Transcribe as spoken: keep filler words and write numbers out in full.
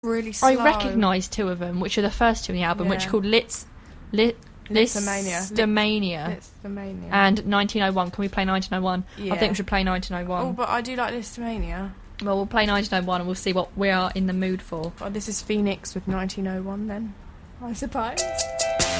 really slow. I recognise two of them, which are the first two in the album, Yeah. which are called Litz, Lit, Lisztomania. Lisztomania Lisztomania. and nineteen oh one. Can we play nineteen oh one? Yeah. I think we should play nineteen oh one. Oh, but I do like Lisztomania. Well, we'll play nineteen oh one and we'll see what we are in the mood for. Well, this is Phoenix with nineteen oh one then, I suppose.